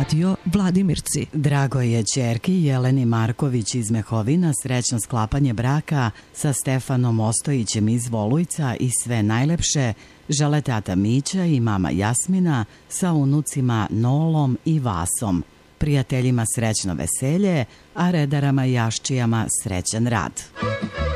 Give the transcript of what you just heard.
Radio Vladimirci. Drago je ćerki Jeleni Marković iz Mehovina srećno sklapanje braka sa Stefanom Ostojićem iz Volujca i sve najlepše žele tata Mića i mama Jasmina sa unucima Nolom i Vasom. Prijateljima srećno veselje, a redarama i Jaščijama srećan rad.